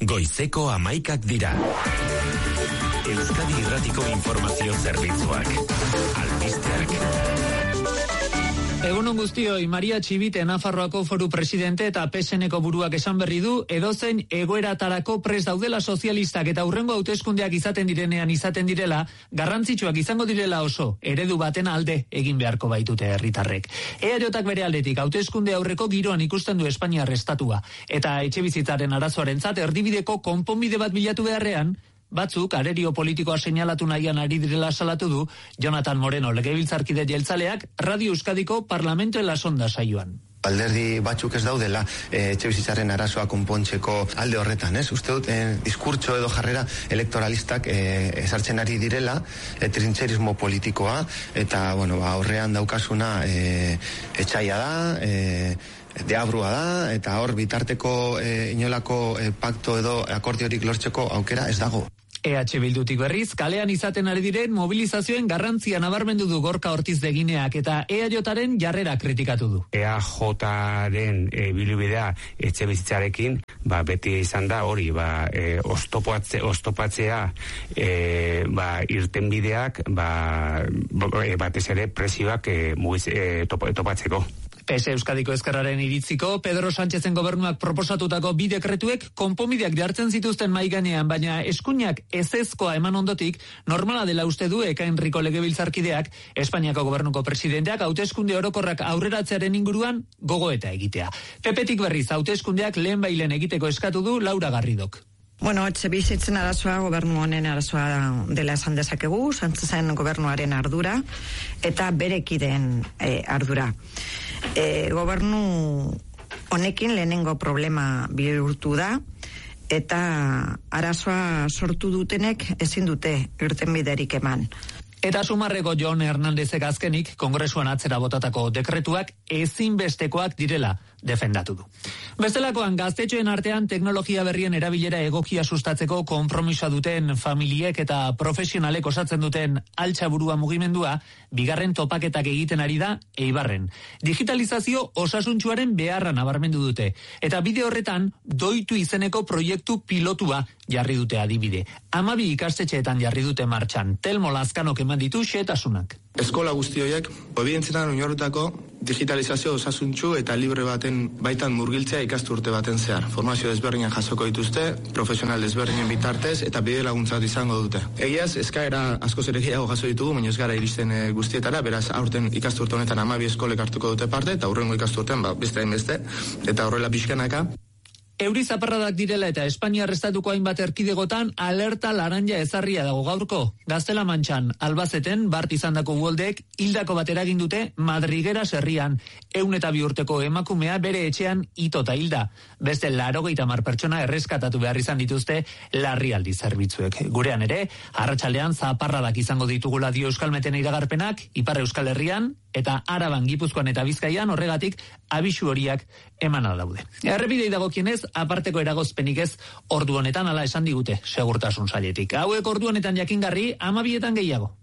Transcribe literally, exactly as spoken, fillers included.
Goizeko hamaikak dira. Euskadi Irratiko Informazio Zerbitzuak. Albisteak. Egunon guztioi, Maria Txibite Nafarroako Foru Presidente eta P S N-ko buruak esan berri du, edozein egoeratarako prest daudela sozialistak eta hurrengo hauteskundeak izaten direnean izaten direla, garrantzitsuak izango direla oso, eredu baten alde egin beharko baitute herritarrek. E A J-ak bere aldetik hauteskunde aurreko giroan ikusten du Espainiar estatua, eta etxebizitzaren arazoarentzat erdibideko konponbide bat bilatu beharrean, batzuk arerio politikoa seinalatu nahian ari direla salatu du Jonathan Moreno legebiltzarkide jeltzaleak Radio Euskadiko Parlamento en la Sonda saioan. Alderdi batzuk ez daudela e, etxebizitzaren arazoa konpontzeko alde horretan, ez? Uste dut, e, diskurtso edo jarrera elektoralistak e, esartzen ari direla, e, trintxerismo politikoa, eta, bueno, ba, horrean daukasuna e, etxaia da, e, deabrua da, eta hor bitarteko e, inolako e, pakto edo akordiorik lortzeko aukera ez dago. E H Bildutik berriz, kalean izaten ari diren mobilizazioen garrantzia nabarmendu du Gorka Ortiz de Gineak eta E A Jaren jarrera kritikatu du. E A Jaren e, bilubidea etxe bizitzarekin, ba, beti izan da hori, ba, e, oztopatze, oztopatzea e, ba, irtenbideak ba, e, batez ere presioak e, mugiz, e, top, topatzeko. P S Euskadiko Ezkerraren iritziko, Pedro Sánchezen gobernuak proposatutako bi dekretuek konponbideak jartzen zituzten maiganean, baina eskuinak ezezkoa eman ondotik, normala dela uste du Eka Enriko legebiltzarkideak, Espainiako gobernuko presidenteak hauteskunde orokorrak aurreratzearen inguruan gogoeta egitea. Pepetik berriz hauteskundeak lehen bailen egiteko eskatu du Laura Garridok. Bueno, etxe bizitzen arazoa gobernu honen arazoa dela esan dezakegu, Sánchezen gobernuaren ardura eta berekideen e, ardura. E, gobernu honekin lehenengo problema bihurtu da eta arazoa sortu dutenek ezin dute irtenbiderik eman. Eta Sumarreko Jon Hernandezek azkenik kongresuan atzera botatako dekretuak ezinbestekoak direla defendatu du. Bestelakoan, gaztetxoen artean teknologia berrien erabilera egokia sustatzeko konpromisoa duten familiek eta profesionalek osatzen duten altxaburua mugimendua, bigarren topaketak egiten ari da Eibarren. Digitalizazio osasuntsuaren beharra nabarmendu dute, eta bide horretan doitu izeneko proiektu pilotua jarri dute adibide. Hamabi ikastetxeetan jarri dute martxan, Telmo Lazkanok eman ditu xehetasunak. Eskola guzti horiek, evidentzian oinarritutako digitalizazio osasuntsu eta libre baten baitan murgiltzea ikasturte baten zehar. Formazio desberdinak jasoko dituzte, profesional desberdinen bitartez eta bide laguntzat izango dute. Egiaz, eskaera askoz ere gehiago jaso ditugu, baina ez gara iristen e, guztietara, beraz aurten ikasturte honetan hamabi eskolek hartuko dute parte, eta hurrengo ikasturten, ba, beste hain beste, eta horrela pixkanaka. Euri zaparradak direla eta Espainiar estatuko hainbat erkidegotan alerta laranja ezarria dago gaurko. Gaztela-Mantxan, Albazeten, bart izandako uholdeek hildako bat eragin dute Madriguera herrian. Ehun eta bi urteko emakumea bere etxean itota hilda. Beste laurogeita hamar pertsona erreskatatu behar izan dituzte larrialdi zerbitzuek. Gurean ere, arratsaldean zaparradak izango ditugula dio Euskalmeten iragarpenak, Ipar Euskal Herrian eta Araban, Gipuzkoan eta Bizkaian, horregatik abisu horiak emana daude. Errepidei dagokienez, aparteko eragozpenik ez ordu honetan, hala esan digute segurtasun sailetik. Hauek ordu honetan jakingarri, hamabietan gehiago.